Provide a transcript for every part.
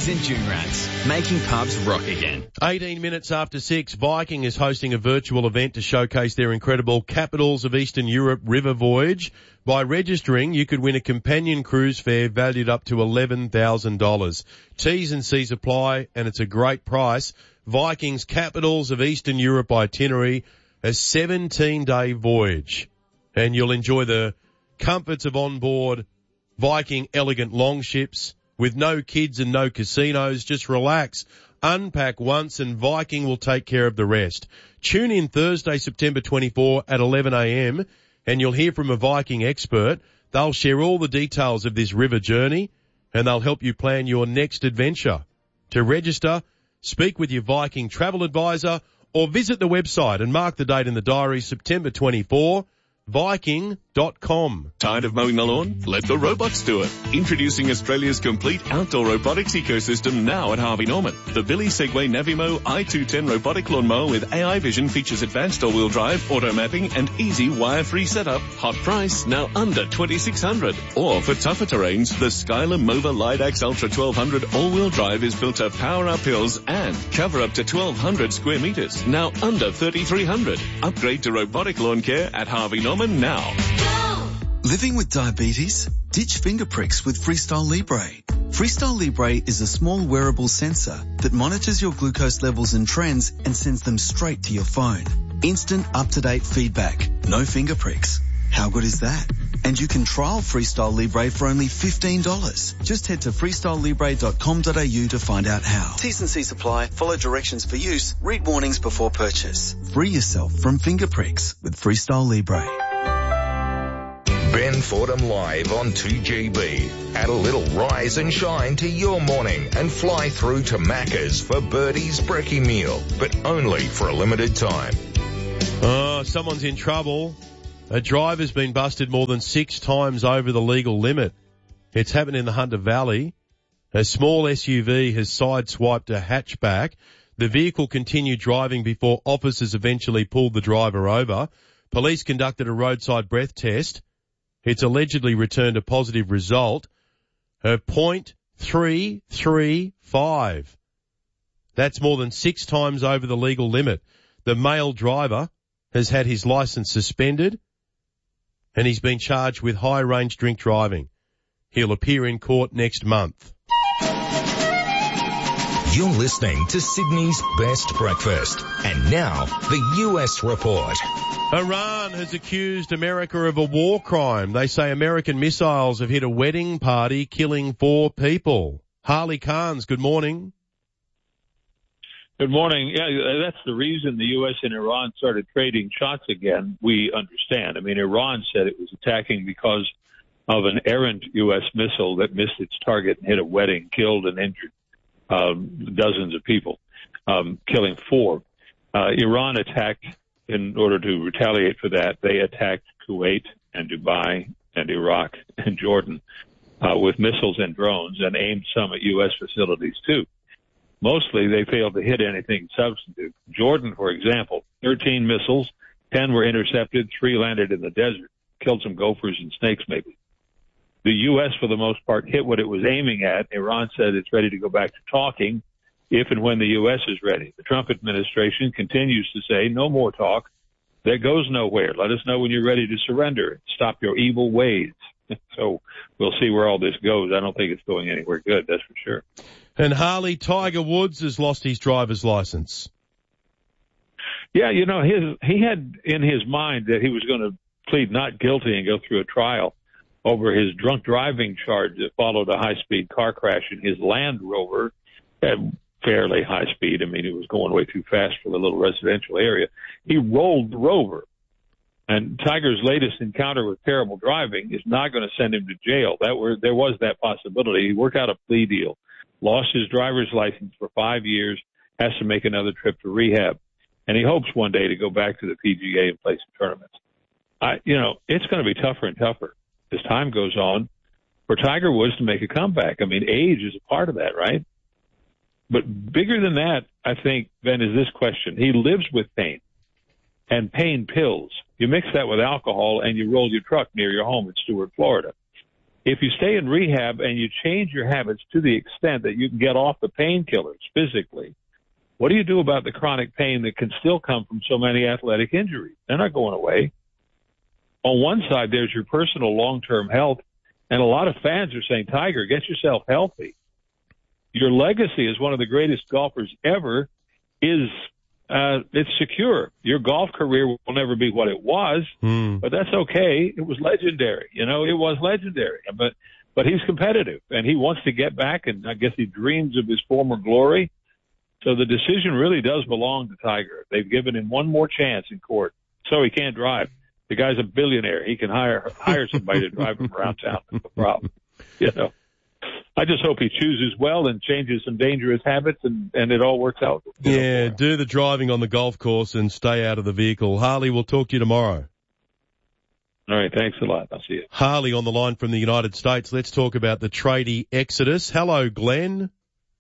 and Dune Rats, making pubs rock again. 18 minutes after 6, Viking is hosting a virtual event to showcase their incredible Capitals of Eastern Europe river voyage. By registering, you could win a companion cruise fare valued up to $11,000. T's and C's apply, and it's a great price. Viking's Capitals of Eastern Europe itinerary, a 17-day voyage. And you'll enjoy the comforts of onboard Viking elegant longships with no kids and no casinos. Just relax, unpack once, and Viking will take care of the rest. Tune in Thursday, September 24 at 11 a.m. and you'll hear from a Viking expert. They'll share all the details of this river journey and they'll help you plan your next adventure. To register, speak with your Viking travel advisor or visit the website and mark the date in the diary, September 24. Viking.com. Tired of mowing the lawn? Let the robots do it. Introducing Australia's complete outdoor robotics ecosystem now at Harvey Norman. The Billy Segway Navimo i210 robotic lawnmower with AI vision features advanced all-wheel drive, auto mapping, and easy wire-free setup. Hot price, now under $2,600. Or for tougher terrains, the Skyler Mova Lidax Ultra 1200 all-wheel drive is built to power up hills and cover up to 1,200 square meters. Now under $3,300. Upgrade to robotic lawn care at Harvey Norman now. Living with diabetes? Ditch finger pricks with Freestyle Libre. Freestyle Libre is a small wearable sensor that monitors your glucose levels and trends and sends them straight to your phone. Instant up-to-date feedback. No finger pricks. How good is that? And you can trial Freestyle Libre for only $15. Just head to freestylelibre.com.au to find out how. T's and C's apply. Follow directions for use. Read warnings before purchase. Free yourself from finger pricks with Freestyle Libre. Ben Fordham live on 2GB. Add a little rise and shine to your morning and fly through to Macca's for Birdie's brekkie meal, but only for a limited time. Someone's in trouble. A driver's been busted more than 6 times over the legal limit. It's happened in the Hunter Valley. A small SUV has sideswiped a hatchback. The vehicle continued driving before officers eventually pulled the driver over. Police conducted a roadside breath test. It's allegedly returned a positive result. Her .335. That's more than 6 times over the legal limit. The male driver has had his license suspended and he's been charged with high-range drink driving. He'll appear in court next month. You're listening to Sydney's Best Breakfast. And now, the US Report. Iran has accused America of a war crime. They say American missiles have hit a wedding party, killing 4 people. Harley Carnes, good morning. Good morning. Yeah, that's the reason the U.S. and Iran started trading shots again, we understand. I mean, Iran said it was attacking because of an errant U.S. missile that missed its target and hit a wedding, killed and injured dozens of people, killing 4. Iran attacked in order to retaliate for that. They attacked Kuwait and Dubai and Iraq and Jordan with missiles and drones and aimed some at U.S. facilities, too. Mostly, they failed to hit anything substantive. Jordan, for example, 13 missiles, 10 were intercepted, 3 landed in the desert, killed some gophers and snakes maybe. The U.S., for the most part, hit what it was aiming at. Iran said it's ready to go back to talking if and when the U.S. is ready. The Trump administration continues to say, no more talk. That goes nowhere. Let us know when you're ready to surrender. Stop your evil ways. So we'll see where all this goes. I don't think it's going anywhere good, that's for sure. And Harley, Tiger Woods has lost his driver's license. Yeah, you know, he had in his mind that he was going to plead not guilty and go through a trial over his drunk driving charge that followed a high-speed car crash in his Land Rover at fairly high speed. I mean, it was going way too fast for the little residential area. He rolled the Rover. And Tiger's latest encounter with terrible driving is not going to send him to jail. There was that possibility. He worked out a plea deal, lost his driver's license for 5 years, has to make another trip to rehab. And he hopes one day to go back to the PGA and play some tournaments. It's going to be tougher and tougher as time goes on for Tiger Woods to make a comeback. I mean, age is a part of that, right? But bigger than that, I think, Ben, is this question. He lives with pain and pain pills. You mix that with alcohol and you roll your truck near your home in Stuart, Florida. if you stay in rehab and you change your habits to the extent that you can get off the painkillers physically, what do you do about the chronic pain that can still come from so many athletic injuries? They're not going away. On one side, there's your personal long-term health, and a lot of fans are saying, Tiger, get yourself healthy. Your legacy as one of the greatest golfers ever is it's secure. Your golf career will never be what it was, but that's okay. It was legendary. It was legendary. But he's competitive, and he wants to get back, and I guess he dreams of his former glory. So the decision really does belong to Tiger. They've given him one more chance in court, so he can't drive. The guy's a billionaire. He can hire somebody to drive him around town. That's the problem. I just hope he chooses well and changes some dangerous habits, and it all works out. Yeah, do the driving on the golf course and stay out of the vehicle. Harley, we'll talk to you tomorrow. All right, thanks a lot. I'll see you. Harley on the line from the United States. Let's talk about the tradie exodus. Hello, Glenn.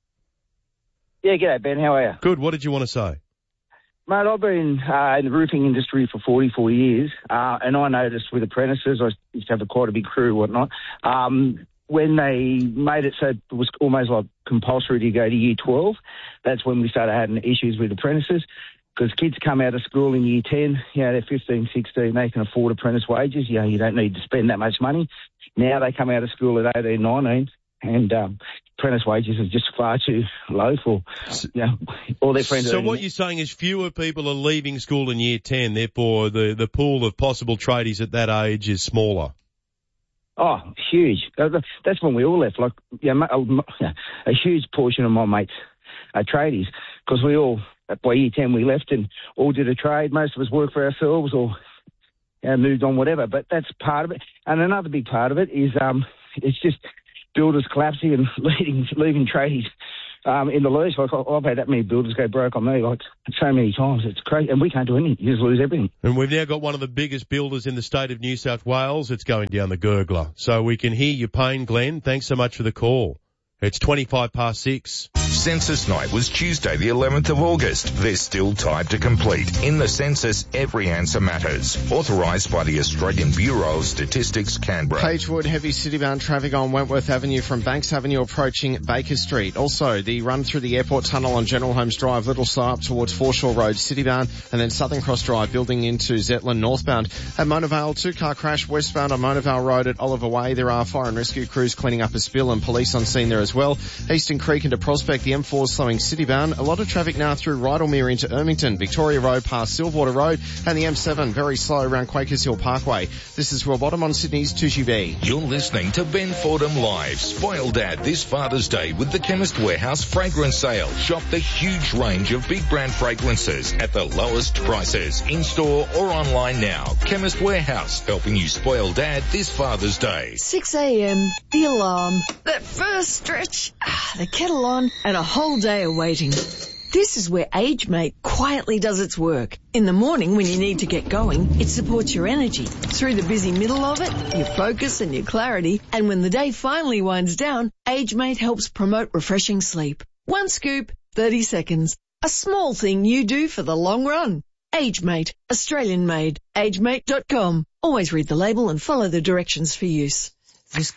Yeah, g'day, Ben. How are you? Good. What did you want to say? Mate, I've been in the roofing industry for 44 years, and I noticed with apprentices, I used to have quite a big crew and whatnot, when they made it so it was almost like compulsory to go to year 12, that's when we started having issues with apprentices, because kids come out of school in year 10, they're 15, 16, they can afford apprentice wages, you don't need to spend that much money. Now they come out of school at 18, 19, and apprentice wages are just far too low for all their friends. So what you're saying is fewer people are leaving school in year 10, therefore the pool of possible tradies at that age is smaller. Oh, huge. That's when we all left. Like, a huge portion of my mates are tradies, because we all, by year 10, we left and all did a trade. Most of us worked for ourselves or moved on, whatever. But that's part of it. And another big part of it is it's just builders collapsing and leaving tradies in the lurch. Like, I've had that many builders go broke on me, like, so many times. It's crazy. And we can't do anything. You just lose everything. And we've now got one of the biggest builders in the state of New South Wales. It's going down the gurgler. So we can hear your pain, Glenn. Thanks so much for the call. It's 6:25. Census night was Tuesday, the 11th of August. There's still time to complete. In the census, every answer matters. Authorised by the Australian Bureau of Statistics, Canberra. Pagewood, heavy city-bound traffic on Wentworth Avenue from Banks Avenue approaching Baker Street. Also, the run through the airport tunnel on General Holmes Drive, little slow up towards Foreshore Road, city-bound, and then Southern Cross Drive building into Zetland northbound. At Mona Vale, 2-car crash westbound on Mona Vale Road at Oliver Way. There are fire and rescue crews cleaning up a spill and police on scene there as well. Eastern Creek into Prospect, the M4 is slowing citybound. A lot of traffic now through Rydalmere into Ermington, Victoria Road past Silverwater Road, and the M7 very slow around Quakers Hill Parkway. This is Will Bottom on Sydney's 2GB. You're listening to Ben Fordham Live. Spoil Dad this Father's Day with the Chemist Warehouse fragrance sale. Shop the huge range of big brand fragrances at the lowest prices, in-store or online now. Chemist Warehouse, helping you spoil Dad this Father's Day. 6 a.m, the alarm, that first stretch, the kettle on, and a whole day of waiting. This is where AgeMate quietly does its work. In the morning when you need to get going, it supports your energy. Through the busy middle of it, your focus and your clarity. And when the day finally winds down, AgeMate helps promote refreshing sleep. One scoop, 30 seconds. A small thing you do for the long run. AgeMate, Australian made. AgeMate.com. Always read the label and follow the directions for use.